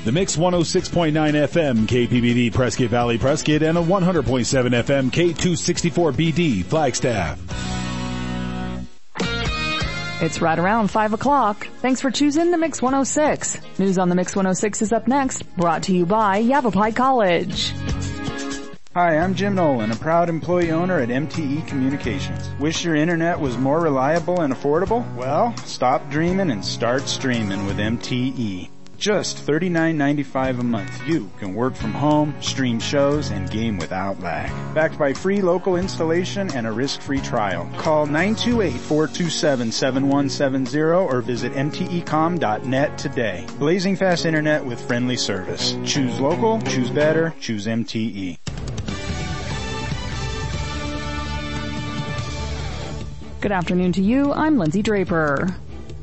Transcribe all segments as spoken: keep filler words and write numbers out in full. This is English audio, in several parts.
The Mix one oh six point nine F M K P B D Prescott Valley Prescott and a one hundred point seven F M K two sixty-four B D Flagstaff. It's right around five o'clock. Thanks for choosing the Mix one oh six. News on the Mix one oh six is up next, brought to you by Yavapai College. Hi, I'm Jim Nolan, a proud employee owner at M T E Communications. Wish your internet was more reliable and affordable? Well, stop dreaming and start streaming with M T E. Just thirty-nine ninety-five a month, you can work from home, stream shows, and game without lag. Backed by free local installation and a risk-free trial. Call nine two eight, four two seven, seven one seven zero or visit m t e com dot net today. Blazing fast internet with friendly service. Choose local, choose better, choose M T E. Good afternoon to you. I'm Lindsay Draper.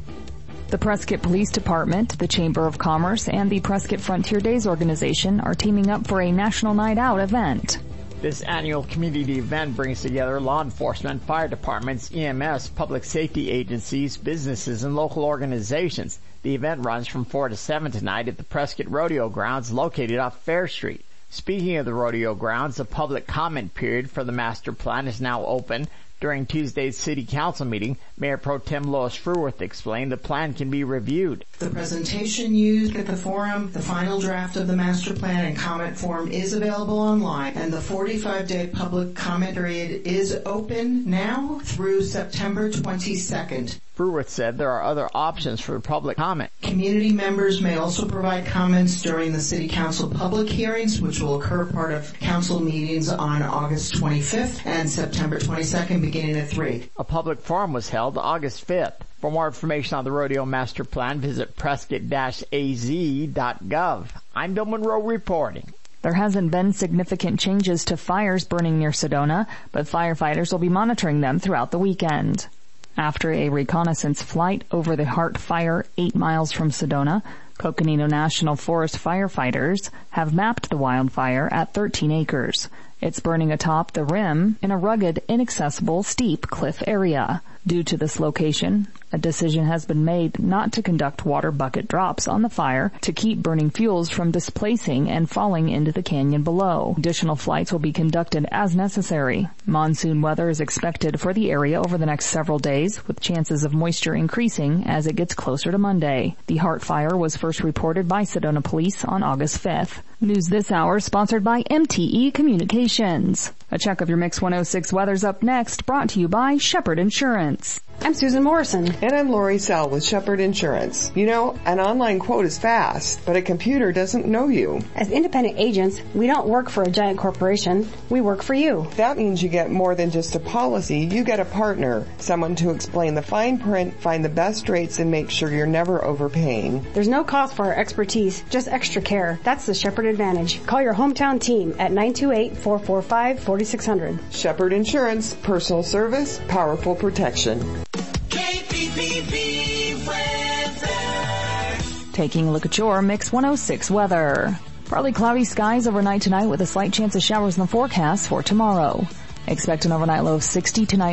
The Prescott Police Department, the Chamber of Commerce, and the Prescott Frontier Days organization are teaming up for a National Night Out event. This annual community event brings together law enforcement, fire departments, E M S, public safety agencies, businesses, and local organizations. The event runs from four to seven tonight at the Prescott Rodeo Grounds located off Fair Street. Speaking of the rodeo grounds, the public comment period for the master plan is now open. During Tuesday's City Council meeting, Mayor Pro Tem Lois Fruworth explained the plan can be reviewed. The presentation used at the forum, the final draft of the master plan and comment form is available online, and the forty-five day public comment period is open now through September twenty-second. Fruworth said there are other options for public comment. Community members may also provide comments during the City Council public hearings, which will occur part of council meetings on August twenty-fifth and September twenty-second, beginning at three. A public forum was held August fifth. For more information on the Rodeo Master Plan, visit prescott dash a z dot gov. I'm Bill Monroe reporting. There hasn't been significant changes to fires burning near Sedona, but firefighters will be monitoring them throughout the weekend. After a reconnaissance flight over the Hart Fire eight miles from Sedona, Coconino National Forest firefighters have mapped the wildfire at thirteen acres. It's burning atop the rim in a rugged, inaccessible, steep cliff area. Due to this location, a decision has been made not to conduct water bucket drops on the fire to keep burning fuels from displacing and falling into the canyon below. Additional flights will be conducted as necessary. Monsoon weather is expected for the area over the next several days, with chances of moisture increasing as it gets closer to Monday. The Hart Fire was first reported by Sedona Police on August fifth. News this hour sponsored by M T E Communications. A check of your Mix one oh six weather's up next, brought to you by Shepherd Insurance. I'm Susan Morrison. And I'm Lori Sell with Shepherd Insurance. You know, an online quote is fast, but a computer doesn't know you. As independent agents, we don't work for a giant corporation. We work for you. That means you get more than just a policy. You get a partner, someone to explain the fine print, find the best rates, and make sure you're never overpaying. There's no cost for our expertise, just extra care. That's the Shepherd Advantage. Call your hometown team at nine two eight, four four five, four six zero zero. Shepherd Insurance, personal service, powerful protection. K P P B weather. Taking a look at your Mix one oh six weather. Partly cloudy skies overnight tonight with a slight chance of showers in the forecast for tomorrow. Expect an overnight low of sixty tonight.